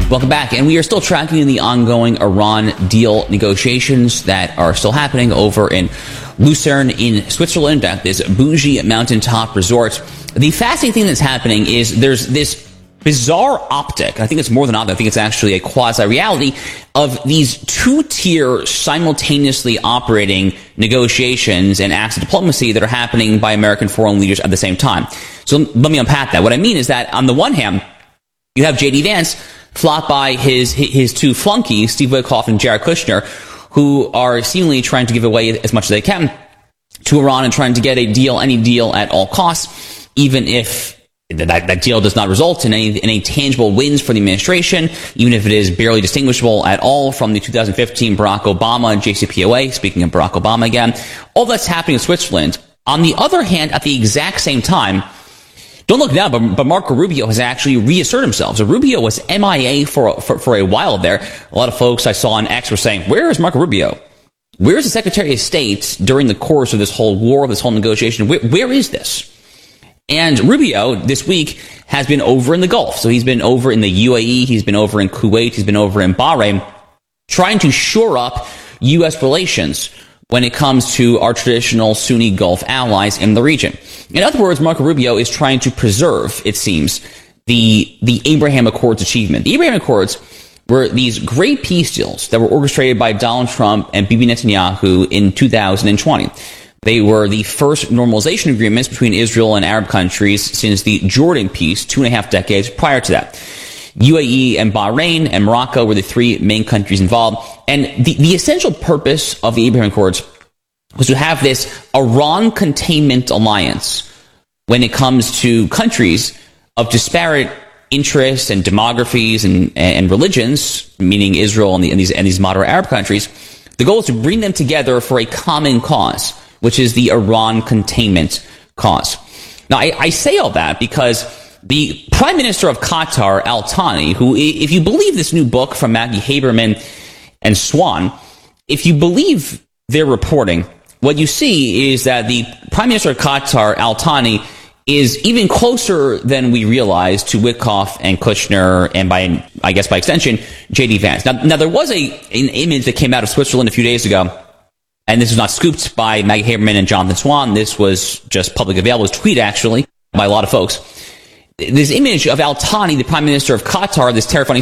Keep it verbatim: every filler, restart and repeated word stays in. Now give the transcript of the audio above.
Welcome back, and we are still tracking the ongoing Iran deal negotiations that are still happening over in Lucerne in Switzerland at this bougie mountaintop resort. The fascinating thing that's happening is there's this bizarre optic, I think it's more than optic, I think it's actually a quasi-reality, of these two-tier simultaneously operating negotiations and acts of diplomacy that are happening by American foreign leaders at the same time. So let me unpack that. What I mean is that on the one hand, you have J D Vance flopped by his his two flunkies, Steve Witkoff and Jared Kushner, who are seemingly trying to give away as much as they can to Iran and trying to get a deal, any deal at all costs, even if that, that deal does not result in any, any tangible wins for the administration, even if it is barely distinguishable at all from the two thousand fifteen Barack Obama J C P O A, speaking of Barack Obama again. All that's happening in Switzerland. On the other hand, at the exact same time, don't look now, but, but Marco Rubio has actually reasserted himself. So Rubio was M I A for, for, for a while there. A lot of folks I saw on X were saying, where is Marco Rubio? Where is the Secretary of State during the course of this whole war, this whole negotiation? Where, where is this? And Rubio this week has been over in the Gulf. So he's been over in the U A E, he's been over in Kuwait, he's been over in Bahrain, trying to shore up U S relations when it comes to our traditional Sunni Gulf allies in the region. In other words, Marco Rubio is trying to preserve, it seems, the the Abraham Accords achievement. The Abraham Accords were these great peace deals that were orchestrated by Donald Trump and Bibi Netanyahu in two thousand twenty. They were the first normalization agreements between Israel and Arab countries since the Jordan peace two and a half decades prior to that. U A E and Bahrain and Morocco were the three main countries involved. And the, the essential purpose of the Abraham Accords was to have this Iran containment alliance when it comes to countries of disparate interests and demographies and, and religions, meaning Israel and, the, and, these, and these moderate Arab countries. The goal is to bring them together for a common cause, which is the Iran containment cause. Now, I, I say all that because the Prime Minister of Qatar, Al Thani, who, if you believe this new book from Maggie Haberman and Swan, if you believe their reporting, what you see is that the Prime Minister of Qatar, Al Thani, is even closer than we realize to Witkoff and Kushner and, by I guess by extension, J D Vance. Now, now there was a an image that came out of Switzerland a few days ago, and this was not scooped by Maggie Haberman and Jonathan Swan. This was just public available. It was tweeted, actually, by a lot of folks. This image of Al Thani, the Prime Minister of Qatar, this terrifying